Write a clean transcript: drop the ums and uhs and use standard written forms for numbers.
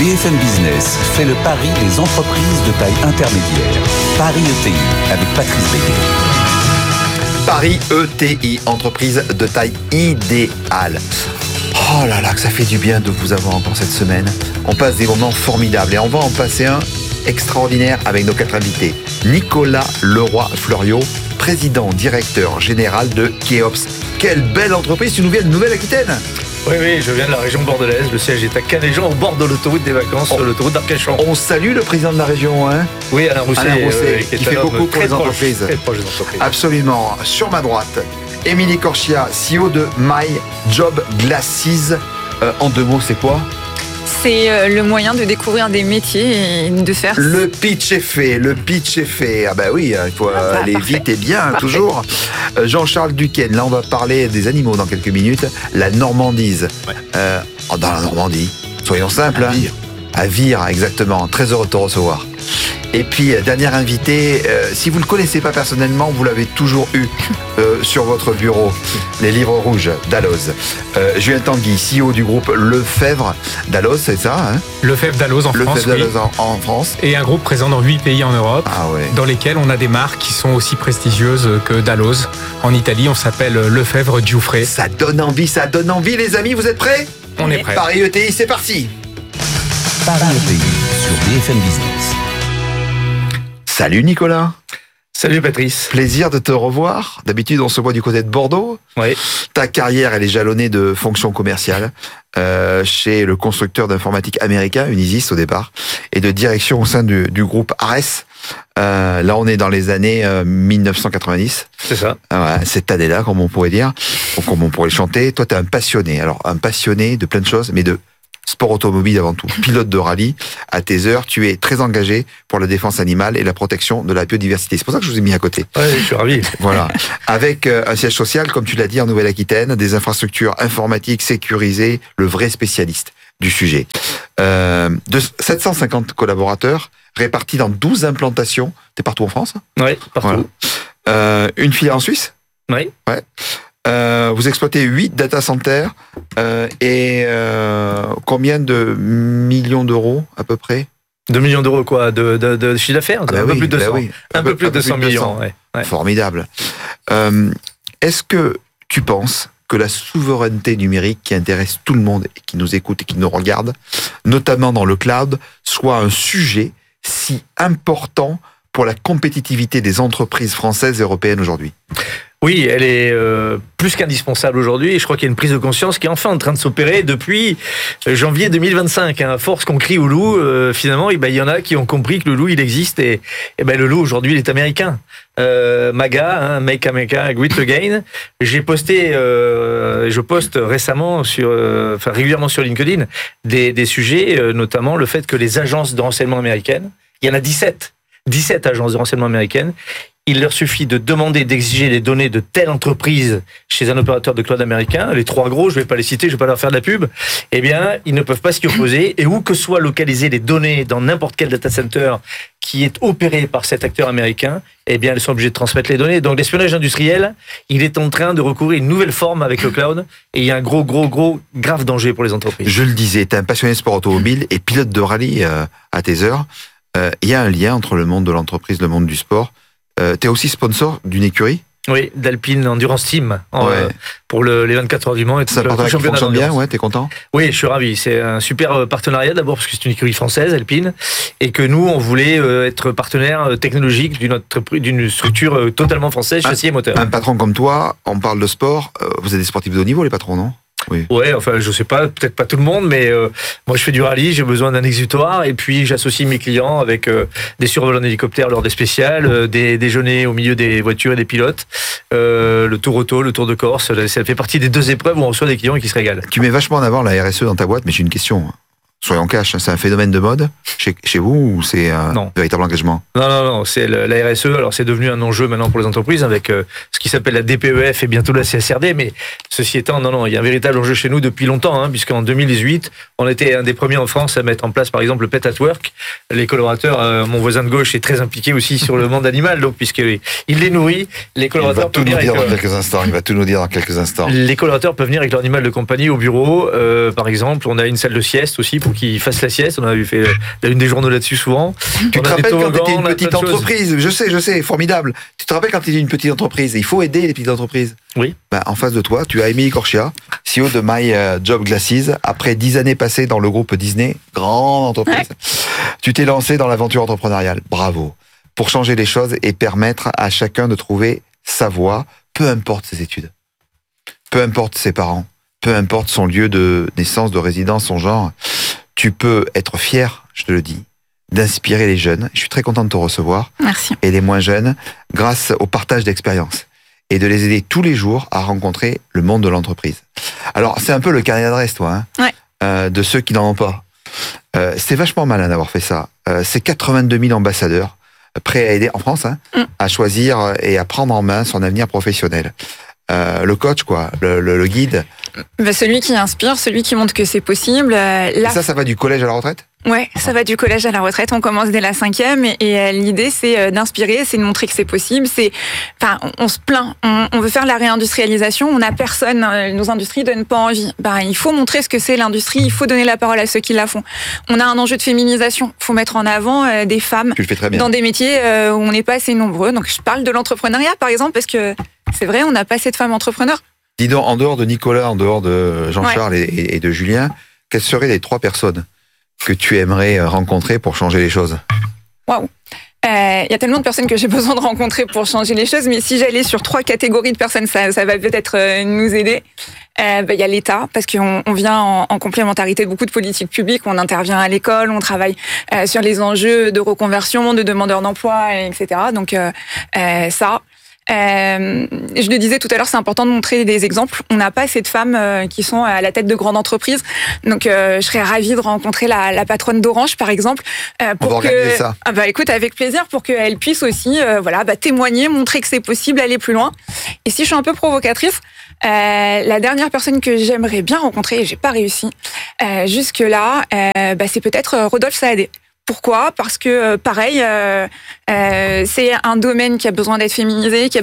BFM Business fait le pari des entreprises de taille intermédiaire. Paris ETI avec Patrice Béguet. Paris ETI, entreprise de taille idéale. Oh là là, que ça fait du bien de vous avoir encore cette semaine. On passe des moments formidables et on va en passer un extraordinaire avec nos 4 invités. Nicolas Leroy-Fleuriot, président directeur général de Keops. Quelle belle entreprise, tu nous viens de Nouvelle-Aquitaine. Oui, je viens de la région bordelaise. Le siège est à Canéjan, au bord de l'autoroute des vacances, sur l'autoroute d'Arcachon. On salue le président de la région, hein. Oui, Alain Rousset, qui fait beaucoup pour les entreprises. Très proche des entreprises. Absolument. Sur ma droite, Émilie Corchia, CEO de My Job Glasses. En 2 mots, c'est quoi ? C'est le moyen de découvrir des métiers et de faire... Le pitch est fait. Ah bah oui, il faut aller parfait. Vite et bien, toujours. Jean-Charles Duquesne, là on va parler des animaux dans quelques minutes. La Normandise. Ouais. Dans la Normandie, soyons simples. À Vire, exactement. Très heureux de te recevoir. Et puis, dernier invité, si vous ne le connaissez pas personnellement, vous l'avez toujours eu sur votre bureau. Les livres rouges d'Alloz. Julien Tanguy, CEO du groupe Lefebvre d'Alloz, c'est ça, hein ? Lefebvre d'Alloz en France, Lefebvre d'Alloz en France. Et un groupe présent dans 8 pays en Europe, dans lesquels on a des marques qui sont aussi prestigieuses que d'Alloz. En Italie, on s'appelle Lefebvre Giuffre. Ça donne envie, les amis, vous êtes prêts ? On est prêts. Paris ETI, c'est parti. Paris ETI sur BFM Business. Salut Nicolas. Salut Patrice. Plaisir de te revoir. D'habitude, on se voit du côté de Bordeaux. Oui. Ta carrière, elle est jalonnée de fonctions commerciales chez le constructeur d'informatique américain, Unisys au départ, et de direction au sein du groupe Ares. Là, on est dans les années 1990. C'est ça. Cette année-là, comme on pourrait dire, ou comme on pourrait le chanter. Toi, t'es un passionné. Alors, un passionné de plein de choses, mais de sport automobile avant tout. Pilote de rallye, à tes heures, tu es très engagé pour la défense animale et la protection de la biodiversité. C'est pour ça que je vous ai mis à côté. Oui, je suis ravi. Voilà. Avec un siège social, comme tu l'as dit, en Nouvelle-Aquitaine, des infrastructures informatiques sécurisées, le vrai spécialiste du sujet. De 750 collaborateurs, répartis dans 12 implantations. T'es partout en France ? Oui, partout. Voilà. Une filiale en Suisse ? Oui. Ouais. Vous exploitez 8 data centers et combien de millions d'euros à peu près ? 2 millions d'euros quoi, de chiffre d'affaires, un peu plus de 200. Un peu plus de 200 millions. Ouais. Formidable. Est-ce que tu penses que la souveraineté numérique qui intéresse tout le monde et qui nous écoute et qui nous regarde, notamment dans le cloud, soit un sujet si important pour la compétitivité des entreprises françaises et européennes aujourd'hui ? Oui, elle est plus qu'indispensable aujourd'hui et je crois qu'il y a une prise de conscience qui est enfin en train de s'opérer depuis janvier 2025. À force qu'on crie au loup, finalement, il y en a qui ont compris que le loup, il existe et le loup, aujourd'hui, il est américain. MAGA, Make America Great Again. J'ai posté, je poste récemment régulièrement sur LinkedIn des sujets, notamment le fait que les agences de renseignement américaines, il y en a 17 agences de renseignement américaines. Il leur suffit de demander, d'exiger les données de telle entreprise chez un opérateur de cloud américain. Les 3 gros, je vais pas les citer, je vais pas leur faire de la pub. Eh bien, ils ne peuvent pas s'y opposer. Et où que soient localisées les données dans n'importe quel data center qui est opéré par cet acteur américain, eh bien, elles sont obligées de transmettre les données. Donc, l'espionnage industriel, il est en train de recouvrir une nouvelle forme avec le cloud. Et il y a un gros, grave danger pour les entreprises. Je le disais, t'es un passionné de sport automobile et pilote de rallye à tes heures. Il y a un lien entre le monde de l'entreprise, le monde du sport. T'es aussi sponsor d'une écurie ? Oui, d'Alpine Endurance Team pour les 24 heures du Mans. Et ça fonctionne bien, t'es content ? Oui, je suis ravi. C'est un super partenariat d'abord parce que c'est une écurie française, Alpine, et que nous, on voulait être partenaire technologique d'une structure totalement française, châssis et moteur. Un patron comme toi, on parle de sport, vous êtes des sportifs de haut niveau, les patrons, non ? Oui. Ouais, enfin, je sais pas, peut-être pas tout le monde, mais moi, je fais du rallye, j'ai besoin d'un exutoire, et puis j'associe mes clients avec des survols en hélicoptère lors des spéciales, des déjeuners au milieu des voitures et des pilotes, le tour auto, le tour de Corse, ça fait partie des 2 épreuves où on reçoit des clients qui se régalent. Tu mets vachement en avant la RSE dans ta boîte, mais j'ai une question. Soyons cash, c'est un phénomène de mode chez vous ou c'est un véritable engagement ? Non, c'est la RSE. Alors c'est devenu un enjeu maintenant pour les entreprises avec ce qui s'appelle la DPEF et bientôt la CSRD. Mais ceci étant, non, il y a un véritable enjeu chez nous depuis longtemps, puisqu'en 2018, on était un des premiers en France à mettre en place, par exemple, le Pet at Work. Les collaborateurs, mon voisin de gauche est très impliqué aussi sur le monde animal, donc puisqu'il les nourrit, les collaborateurs peuvent venir. Il va tout nous dire dans quelques instants. Les collaborateurs peuvent venir avec leur animal de compagnie au bureau. Par exemple, on a une salle de sieste aussi pour qu'ils fassent la sieste. On a fait la une des journaux là-dessus souvent. Tu te rappelles quand tu étais une petite entreprise? Je sais, formidable. Tu te rappelles quand tu étais une petite entreprise? Il faut aider les petites entreprises. Oui. En face de toi, tu as Émilie Corchia, CEO de My Job Glasses. Après 10 années passées dans le groupe Disney, grande entreprise, tu t'es lancé dans l'aventure entrepreneuriale. Bravo. Pour changer les choses et permettre à chacun de trouver sa voie, peu importe ses études, peu importe ses parents, peu importe son lieu de naissance, de résidence, son genre, tu peux être fier, je te le dis, d'inspirer les jeunes. Je suis très content de te recevoir. Merci. Et les moins jeunes, grâce au partage d'expériences et de les aider tous les jours à rencontrer le monde de l'entreprise. Alors, c'est un peu le carnet d'adresse, toi, de ceux qui n'en ont pas. C'est vachement malin d'avoir fait ça. C'est 82 000 ambassadeurs prêts à aider en France à choisir et à prendre en main son avenir professionnel. Le coach, quoi, le guide. Celui qui inspire, celui qui montre que c'est possible. Et ça va du collège à la retraite? Ouais, ça va du collège à la retraite. On commence dès la 5e et l'idée c'est d'inspirer, c'est de montrer que c'est possible. On se plaint, on veut faire la réindustrialisation, on n'a personne, nos industries donnent pas envie. Il faut montrer ce que c'est l'industrie, il faut donner la parole à ceux qui la font. On a un enjeu de féminisation, il faut mettre en avant des femmes dans des métiers où on n'est pas assez nombreux. Donc je parle de l'entrepreneuriat par exemple parce que c'est vrai, on n'a pas assez de femmes entrepreneurs. Dis donc, en dehors de Nicolas, en dehors de Jean-Charles et de Julien, quelles seraient les 3 personnes que tu aimerais rencontrer pour changer les choses? Waouh! Il y a tellement de personnes que j'ai besoin de rencontrer pour changer les choses, mais si j'allais sur 3 catégories de personnes, ça va peut-être nous aider. Il y a l'État, parce qu'on vient en complémentarité de beaucoup de politiques publiques, on intervient à l'école, on travaille sur les enjeux de reconversion, de demandeurs d'emploi, etc. Donc ça... je le disais tout à l'heure, c'est important de montrer des exemples. On n'a pas assez de femmes qui sont à la tête de grandes entreprises. Donc, je serais ravie de rencontrer la patronne d'Orange, par exemple. On va organiser ça. Écoute, avec plaisir, pour qu'elle puisse aussi témoigner, montrer que c'est possible, aller plus loin. Et si je suis un peu provocatrice, la dernière personne que j'aimerais bien rencontrer, et j'ai pas réussi jusque-là, c'est peut-être Rodolphe Saadé. Pourquoi ? Parce que, pareil, c'est un domaine qui a besoin d'être féminisé, qui a